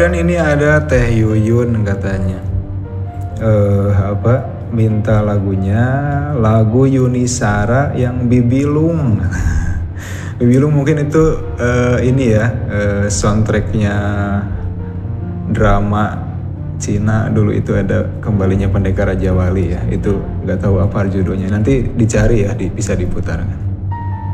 kemudian ini ada Teh Yuyun katanya. Minta lagu Yunisara yang Bibilung. Bibilung mungkin itu ini ya, soundtracknya drama Cina dulu itu ada Kembalinya Pendekar Raja Wali ya. Itu nggak tahu apa judulnya. Nanti dicari ya, bisa diputarkan.